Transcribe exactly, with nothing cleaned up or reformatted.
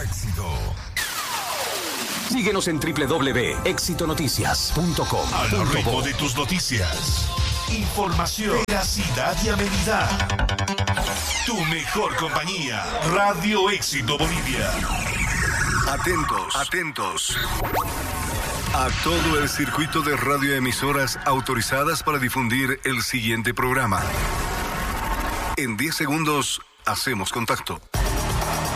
Éxito. Síguenos en doble u doble u doble u punto éxito noticias punto com. Al ritmo de tus noticias. Información, veracidad y amenidad. Tu mejor compañía. Radio Éxito Bolivia. Atentos, atentos. A todo el circuito de radioemisoras autorizadas para difundir el siguiente programa. En diez segundos, hacemos contacto.